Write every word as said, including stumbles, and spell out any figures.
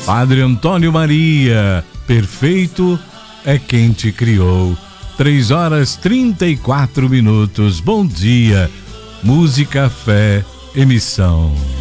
Padre Antônio Maria, perfeito é quem te criou. Três horas trinta e quatro minutos. Bom dia. Música, fé, emissão.